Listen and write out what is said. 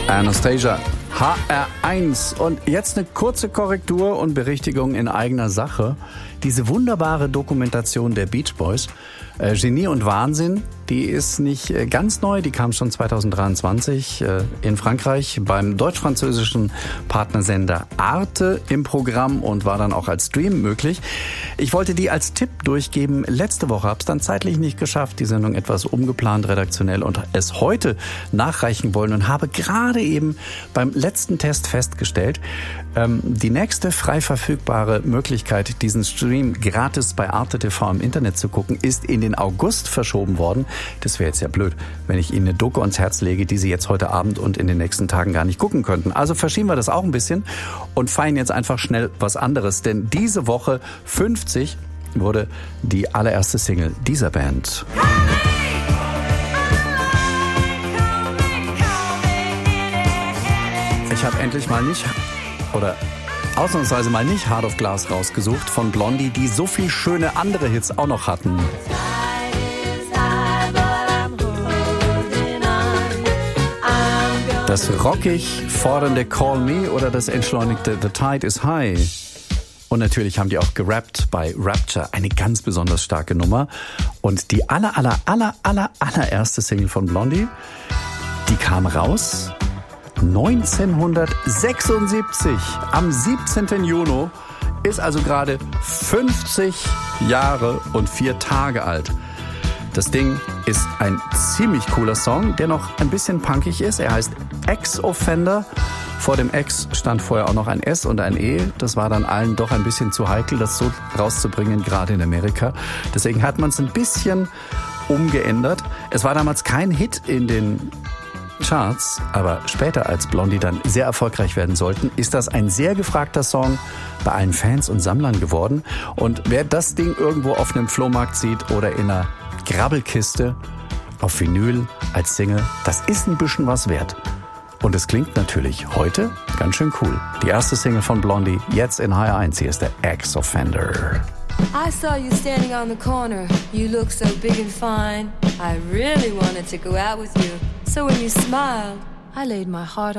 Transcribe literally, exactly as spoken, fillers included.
Anastasia, H R eins. Und jetzt eine kurze Korrektur und Berichtigung in eigener Sache. Diese wunderbare Dokumentation der Beach Boys, äh, Genie und Wahnsinn, die ist nicht äh, ganz neu, die kam schon zwanzig dreiundzwanzig äh, in Frankreich beim deutsch-französischen Partnersender Arte im Programm und war dann auch als Stream möglich. Ich wollte die als Tipp durchgeben. Letzte Woche habe es dann zeitlich nicht geschafft, die Sendung etwas umgeplant redaktionell und es heute nachreichen wollen und habe gerade eben beim letzten Test festgestellt, ähm, die nächste frei verfügbare Möglichkeit, diesen Stream gratis bei Arte T V im Internet zu gucken, ist in den August verschoben worden. Das wäre jetzt ja blöd, wenn ich Ihnen eine Doku ans Herz lege, die Sie jetzt heute Abend und in den nächsten Tagen gar nicht gucken könnten. Also verschieben wir das auch ein bisschen und feiern jetzt einfach schnell was anderes. Denn diese Woche fünfzig wurde die allererste Single dieser Band. Ich habe endlich mal nicht, oder ausnahmsweise mal nicht Heart of Glass rausgesucht von Blondie, die so viel schöne andere Hits auch noch hatten. Das rockig fordernde Call Me oder das entschleunigte The Tide is High. Und natürlich haben die auch gerappt bei Rapture, eine ganz besonders starke Nummer. Und die aller, aller, aller, aller, allererste Single von Blondie, die kam raus neunzehnhundertsechsundsiebzig, am siebzehnten Juni, ist also gerade fünfzig Jahre und vier Tage alt. Das Ding ist ein ziemlich cooler Song, der noch ein bisschen punkig ist. Er heißt Ex-Offender. Vor dem Ex stand vorher auch noch ein S und ein E. Das war dann allen doch ein bisschen zu heikel, das so rauszubringen, gerade in Amerika. Deswegen hat man es ein bisschen umgeändert. Es war damals kein Hit in den Charts, aber später, als Blondie dann sehr erfolgreich werden sollten, ist das ein sehr gefragter Song bei allen Fans und Sammlern geworden. Und wer das Ding irgendwo auf einem Flohmarkt sieht oder in einer Grabbelkiste auf Vinyl als Single, das ist ein bisschen was wert. Und es klingt natürlich heute ganz schön cool. Die erste Single von Blondie, jetzt in H R eins. Hier ist der Ex-Offender. I saw you standing on the corner. You look so big and fine. I really wanted to go out with you. So when you smiled, I laid my heart